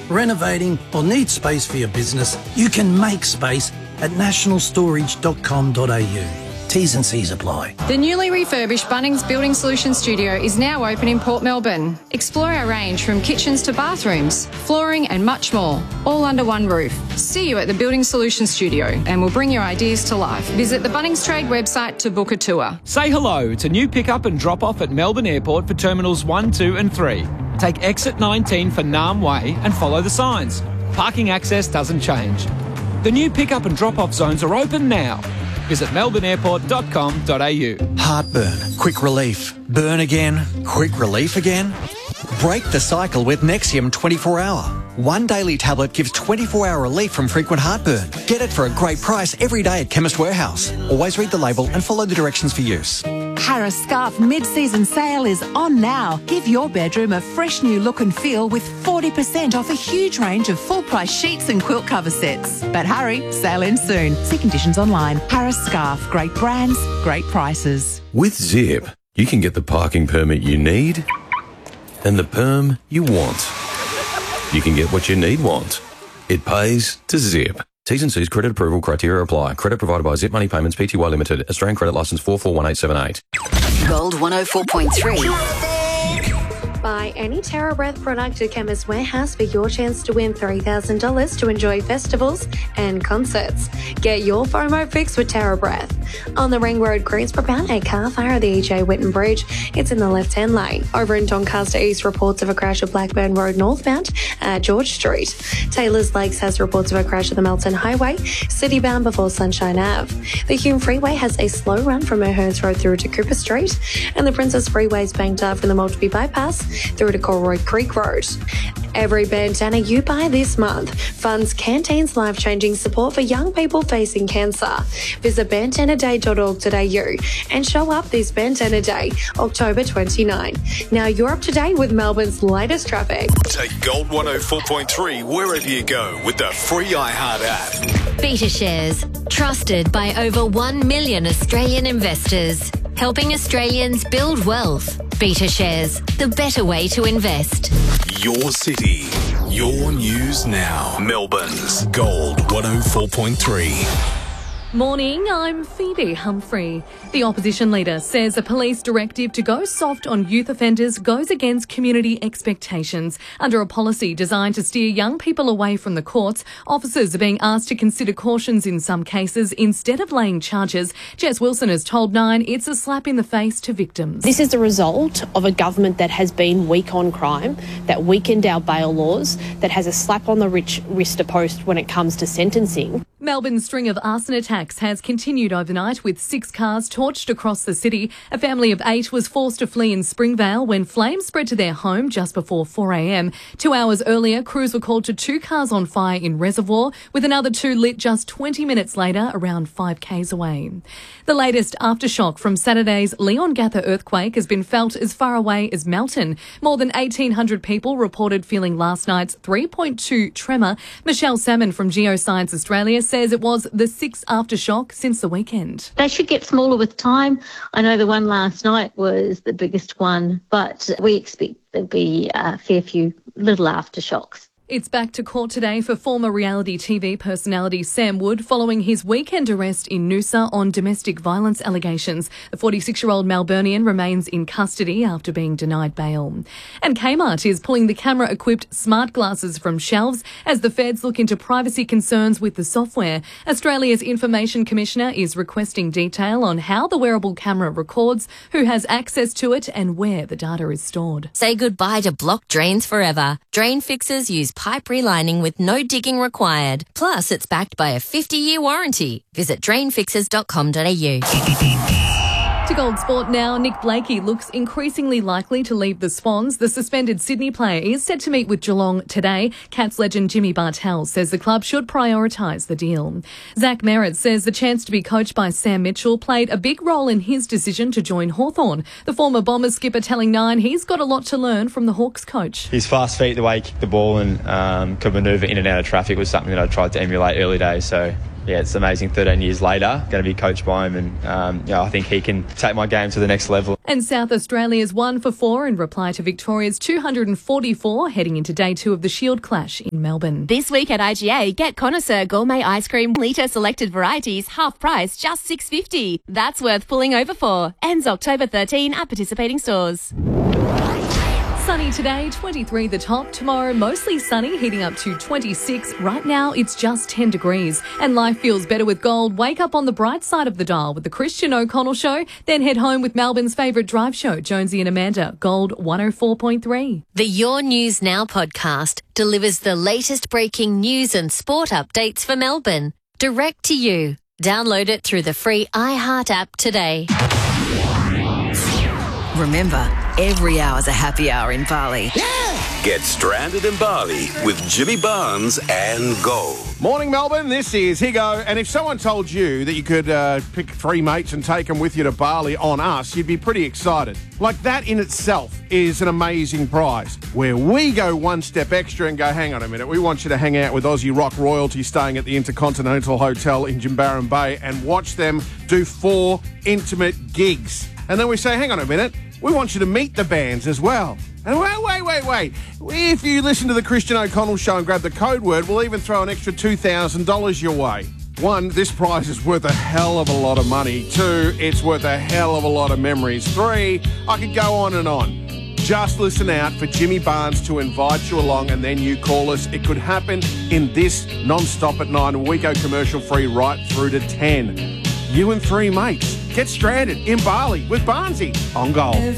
renovating or need space for your business, you can make space at nationalstorage.com.au. T's and C's apply. The newly refurbished Bunnings Building Solutions Studio is now open in Port Melbourne. Explore our range from kitchens to bathrooms, flooring and much more, all under one roof. See you at the Building Solutions Studio and we'll bring your ideas to life. Visit the Bunnings Trade website to book a tour. Say hello to new pick-up and drop-off at Melbourne Airport for Terminals 1, 2 and 3. Take exit 19 for Nam Way and follow the signs. Parking access doesn't change. The new pick-up and drop-off zones are open now. Visit melbourneairport.com.au. Heartburn, quick relief. Burn again, quick relief again. Break the cycle with Nexium 24-hour. One daily tablet gives 24-hour relief from frequent heartburn. Get it for a great price every day at Chemist Warehouse. Always read the label and follow the directions for use. Harris Scarf mid-season sale is on now. Give your bedroom a fresh new look and feel with 40% off a huge range of full-price sheets and quilt cover sets. But hurry, sale ends soon. See conditions online. Harris Scarf, great brands, great prices. With Zip, you can get the parking permit you need and the perm you want. You can get what you want. It pays to Zip. T's and C's credit approval criteria apply. Credit provided by Zip Money Payments Pty Limited. Australian credit licence 441878. Gold 104.3. Buy any TerraBreath product at Chemist Warehouse for your chance to win $3,000 to enjoy festivals and concerts. Get your FOMO fix with TerraBreath. On the Ring Road, Greensboro bound a car fire at the E.J. Whitten Bridge. It's in the left-hand lane. Over in Doncaster East, reports of a crash at Blackburn Road northbound at George Street. Taylor's Lakes has reports of a crash at the Melton Highway, city-bound before Sunshine Ave. The Hume Freeway has a slow run from O'Hearns Road through to Cooper Street, and the Princess Freeway is banked up from the Maltby Bypass through to Colroy Creek Road. Every bandana you buy this month funds Canteen's life-changing support for young people facing cancer. Visit bandanaday.org.au and show up this Bandana Day, October 29. Now you're up to date with Melbourne's latest traffic. Take Gold 104.3 wherever you go with the free iHeart app. BetaShares, trusted by over 1 million Australian investors, helping Australians build wealth. BetaShares, the better way to invest. Your city, your news now. Melbourne's Gold 104.3. Morning, I'm Phoebe Humphrey. The opposition leader says a police directive to go soft on youth offenders goes against community expectations. Under a policy designed to steer young people away from the courts, officers are being asked to consider cautions in some cases instead of laying charges. Jess Wilson has told Nine it's a slap in the face to victims. This is the result of a government that has been weak on crime, that weakened our bail laws, that has a slap on the wrist to post when it comes to sentencing. Melbourne's string of arson attacks has continued overnight with 6 cars torched across the city. A family of 8 was forced to flee in Springvale when flames spread to their home just before 4 a.m. 2 hours earlier, crews were called to 2 cars on fire in Reservoir, with another 2 lit just 20 minutes later, around 5 k's away. The latest aftershock from Saturday's Leongatha earthquake has been felt as far away as Melton. More than 1,800 people reported feeling last night's 3.2 tremor. Michelle Salmon from Geoscience Australia says it was the 6th aftershock since the weekend. They should get smaller with time. I know the one last night was the biggest one, but we expect there'll be a fair few little aftershocks. It's back to court today for former reality TV personality Sam Wood following his weekend arrest in Noosa on domestic violence allegations. The 46-year-old Melburnian remains in custody after being denied bail. And Kmart is pulling the camera-equipped smart glasses from shelves as the feds look into privacy concerns with the software. Australia's Information Commissioner is requesting detail on how the wearable camera records, who has access to it and where the data is stored. Say goodbye to blocked drains forever. Drain fixers use pipe relining with no digging required. Plus, it's backed by a 50-year warranty. Visit drainfixers.com.au. To Gold Sport now, Nick Blakey looks increasingly likely to leave the Swans. The suspended Sydney player is set to meet with Geelong today. Cats legend Jimmy Bartel says the club should prioritise the deal. Zach Merritt says the chance to be coached by Sam Mitchell played a big role in his decision to join Hawthorn. The former Bombers skipper telling Nine he's got a lot to learn from the Hawks coach. His fast feet, the way he kicked the ball and could manoeuvre in and out of traffic was something that I tried to emulate early days. So, it's amazing 13 years later, going to be coached by him, and I think he can take my game to the next level. And South Australia's 1 for 4 in reply to Victoria's 244 heading into day 2 of the Shield Clash in Melbourne. This week at IGA, get Connoisseur Gourmet Ice Cream litre selected varieties, half price, just $6.50. That's worth pulling over for. Ends October 13 at participating stores. Sunny today, 23 the top. Tomorrow, mostly sunny, heating up to 26. Right now, it's just 10 degrees. And life feels better with gold. Wake up on the bright side of the dial with the Christian O'Connell Show. Then head home with Melbourne's favourite drive show, Jonesy and Amanda. Gold 104.3. The Your News Now podcast delivers the latest breaking news and sport updates for Melbourne, direct to you. Download it through the free iHeart app today. Remember, every hour's a happy hour in Bali. Get stranded in Bali with Jimmy Barnes and Go. Morning, Melbourne. This is Higo. And if someone told you that you could pick 3 mates and take them with you to Bali on us, you'd be pretty excited. Like, that in itself is an amazing prize. Where we go one step extra and go, hang on a minute, we want you to hang out with Aussie rock royalty staying at the Intercontinental Hotel in Jimbaran Bay and watch them do 4 intimate gigs. And then we say, hang on a minute, we want you to meet the bands as well. And wait. If you listen to the Christian O'Connell Show and grab the code word, we'll even throw an extra $2,000 your way. 1, this prize is worth a hell of a lot of money. 2, it's worth a hell of a lot of memories. 3, I could go on and on. Just listen out for Jimmy Barnes to invite you along, and then you call us. It could happen in this non-stop at 9, and we go commercial free right through to 10. You and 3 mates. Get stranded in Bali with Barnesy on Gold.